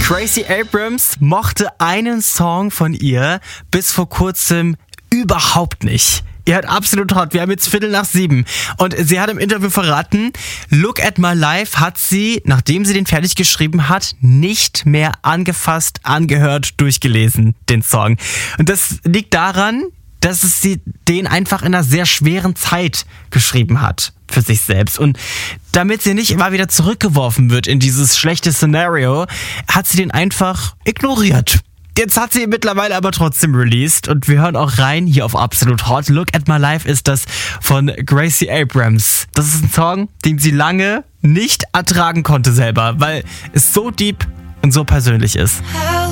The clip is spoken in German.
Gracie Abrams mochte einen Song von ihr bis vor kurzem überhaupt nicht. Ihr hört Absolut Hot. Wir haben jetzt 6:15. Und sie hat im Interview verraten, Look at My Life hat sie, nachdem sie den fertig geschrieben hat, nicht mehr angefasst, angehört, durchgelesen, den Song. Und das liegt daran, dass sie den einfach in einer sehr schweren Zeit geschrieben hat für sich selbst. Und damit sie nicht immer wieder zurückgeworfen wird in dieses schlechte Szenario, hat sie den einfach ignoriert. Jetzt hat sie mittlerweile aber trotzdem released und wir hören auch rein hier auf Absolut Hot. Look at My Life ist das von Gracie Abrams. Das ist ein Song, den sie lange nicht ertragen konnte selber, weil es so deep und so persönlich ist.